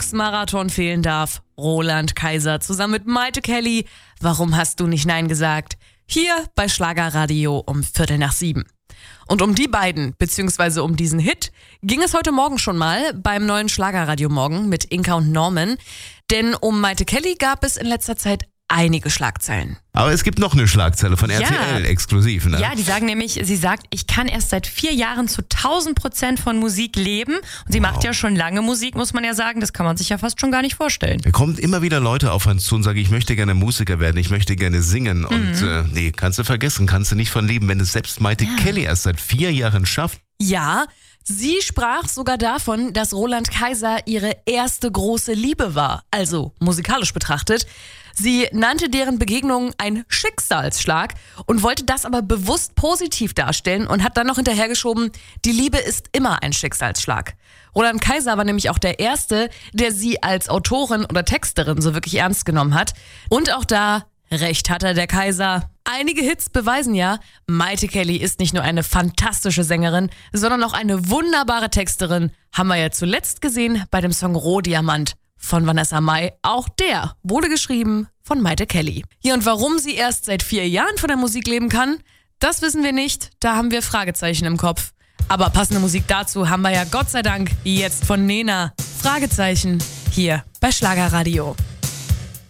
Boxmarathon fehlen darf. Roland Kaiser zusammen mit Maite Kelly. Warum hast du nicht Nein gesagt? Hier bei Schlagerradio um 6:15. Und um die beiden, beziehungsweise um diesen Hit, ging es heute Morgen schon mal beim neuen Schlagerradio Morgen mit Inka und Norman. Denn um Maite Kelly gab es in letzter Zeit einige Schlagzeilen. Aber es gibt noch eine Schlagzeile von RTL exklusiv, ne? Ja, die sagen nämlich, sie sagt, ich kann erst seit 4 Jahren zu 1000% von Musik leben. Und sie macht ja schon lange Musik, muss man ja sagen. Das kann man sich ja fast schon gar nicht vorstellen. Da kommen immer wieder Leute auf uns zu und sagen, ich möchte gerne Musiker werden, ich möchte gerne singen. Und nee, kannst du vergessen, kannst du nicht von leben, wenn es selbst Maite Kelly erst seit 4 Jahren schafft. Ja, sie sprach sogar davon, dass Roland Kaiser ihre erste große Liebe war, also musikalisch betrachtet. Sie nannte deren Begegnung ein Schicksalsschlag und wollte das aber bewusst positiv darstellen und hat dann noch hinterhergeschoben, die Liebe ist immer ein Schicksalsschlag. Roland Kaiser war nämlich auch der Erste, der sie als Autorin oder Texterin so wirklich ernst genommen hat. Und auch da, recht hatte der Kaiser. Einige Hits beweisen ja, Maite Kelly ist nicht nur eine fantastische Sängerin, sondern auch eine wunderbare Texterin. Haben wir ja zuletzt gesehen bei dem Song Rohdiamant von Vanessa Mai. Auch der wurde geschrieben von Maite Kelly. Ja, und warum sie erst seit 4 Jahren von der Musik leben kann, das wissen wir nicht. Da haben wir Fragezeichen im Kopf. Aber passende Musik dazu haben wir ja Gott sei Dank jetzt von Nena. Fragezeichen hier bei Schlagerradio.